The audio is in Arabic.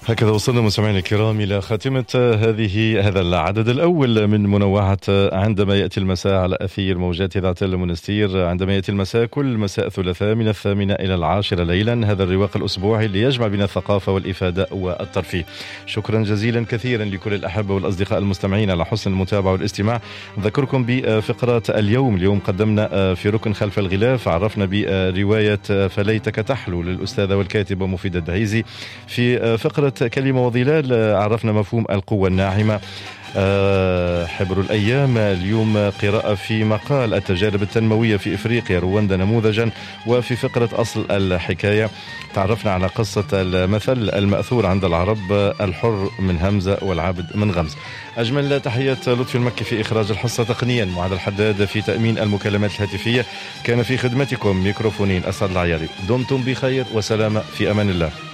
هكذا وصلنا مستمعينا الكرام إلى خاتمة هذا العدد الأول من منوعة عندما يأتي المساء على أثير موجات إذاعة المنستير. عندما يأتي المساء كل مساء ثلاثاء من 8 إلى 10 ليلا، هذا الرواق الأسبوعي اللي يجمع بين الثقافة والإفادة والترفيه. شكرا جزيلا كثيرا لكل الأحبة والأصدقاء المستمعين على حسن المتابعة والاستماع. نذكركم بفقرات اليوم قدمنا في ركن خلف الغلاف عرفنا برواية فليتك تحلو للأستاذة والكاتبة مفيدة الدهيزي. في فقرة كلمة وظلال عرفنا مفهوم القوة الناعمة. حبر الأيام اليوم قراءة في مقال التجارب التنموية في إفريقيا رواندا نموذجا. وفي فقرة أصل الحكاية تعرفنا على قصة المثل المأثور عند العرب: الحر من همزة والعبد من غمز. أجمل تحيات لطفي المكي في إخراج الحصة، تقنيا معاذ الحداد في تأمين المكالمات الهاتفية، كان في خدمتكم ميكروفونين أسعد العياري. دمتم بخير وسلامة، في أمان الله.